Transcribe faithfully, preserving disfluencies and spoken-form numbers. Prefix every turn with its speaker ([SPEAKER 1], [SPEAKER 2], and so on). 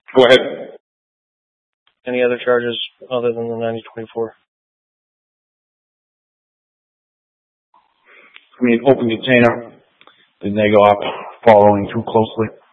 [SPEAKER 1] Go ahead.
[SPEAKER 2] Any other charges other than the ninety twenty-four?
[SPEAKER 1] I mean, open container. Didn't they go up following too closely?